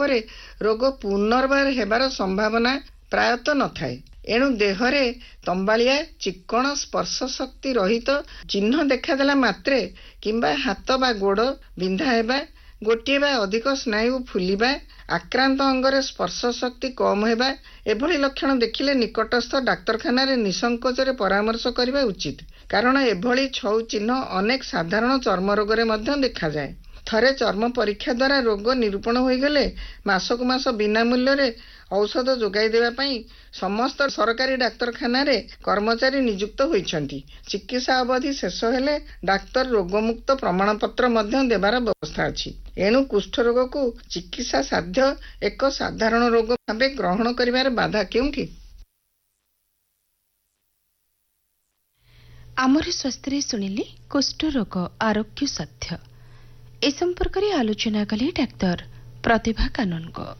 ପରେ ରୋଗ ପୁନର୍ବାର ହେବାର ସମ୍ଭାବନା ପ୍ରାୟତଃ ନଥାଏ। ଏଣୁ ଦେହରେ ତମ୍ବାଳିଆ ଚିକ୍କଣ ସ୍ପର୍ଶ ଶକ୍ତି ରହିତ ଚିହ୍ନ ଦେଖାଦେଲା ମାତ୍ରେ କିମ୍ବା ହାତ ବା ଗୋଡ଼ ବିନ୍ଧା ହେବା, ଗୋଟିଏ ବା ଅଧିକ ସ୍ନାୟୁ ଫୁଲିବା, ଆକ୍ରାନ୍ତ ଅଙ୍ଗରେ ସ୍ପର୍ଶ ଶକ୍ତି କମ୍ ହେବା ଏଭଳି ଲକ୍ଷଣ ଦେଖିଲେ ନିକଟସ୍ଥ ଡାକ୍ତରଖାନାରେ ନିସଂକୋଚରେ ପରାମର୍ଶ କରିବା ଉଚିତ। କାରଣ ଏଭଳି ଛଉ ଚିହ୍ନ ଅନେକ ସାଧାରଣ ଚର୍ମ ରୋଗରେ ମଧ୍ୟ ଦେଖାଯାଏ। ଥରେ ଚର୍ମ ପରୀକ୍ଷା ଦ୍ୱାରା ରୋଗ ନିରୂପଣ ହୋଇଗଲେ ମାସକୁ ମାସ ବିନା ମୂଲ୍ୟରେ ଔଷଧ ଯୋଗାଇ ଦେବା ପାଇଁ ସମସ୍ତ ସରକାରୀ ଡାକ୍ତରଖାନାରେ କର୍ମଚାରୀ ନିଯୁକ୍ତ ହୋଇଛନ୍ତି। ଚିକିତ୍ସା ଅବଧି ଶେଷ ହେଲେ ଡାକ୍ତର ରୋଗମୁକ୍ତ ପ୍ରମାଣପତ୍ର ମଧ୍ୟ ଦେବାର ବ୍ୟବସ୍ଥା ଅଛି। ଏଣୁ କୁଷ୍ଠ ରୋଗକୁ ଚିକିତ୍ସା ସାଧ୍ୟ ଏକ ସାଧାରଣ ରୋଗ ଭାବେ ଗ୍ରହଣ କରିବାର ବାଧା କେଉଁଠି? ଆମର ସ୍ୱାସ୍ଥ୍ୟରେ ଶୁଣିଲେ କୁଷ୍ଠ ରୋଗ ଆରୋଗ୍ୟ ସାଧ୍ୟ। ଏ ସମ୍ପର୍କରେ ଆଲୋଚନା କଲେ ଡାକ୍ତର ପ୍ରତିଭା କାନୁନଗୋ।